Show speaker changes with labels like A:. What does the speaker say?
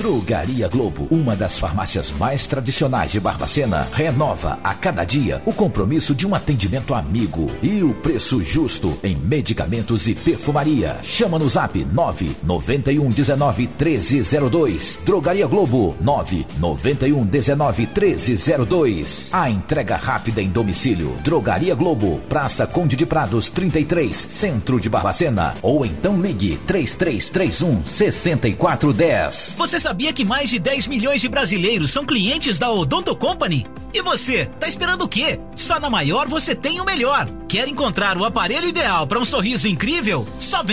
A: Drogaria Globo, uma das farmácias mais tradicionais de Barbacena, renova a cada dia o compromisso de um atendimento amigo e o preço justo em medicamentos e perfumaria. Chama no zap 991191302. Drogaria Globo 991191302. A entrega rápida em domicílio. Drogaria Globo, Praça Conde de Prados 33, Centro de Barbacena, ou então ligue 3331 6410.
B: Você sabia que mais de 10 milhões de brasileiros são clientes da Odonto Company? E você, tá esperando o quê? Só na Maior você tem o melhor. Quer encontrar o aparelho ideal para um sorriso incrível? Só vem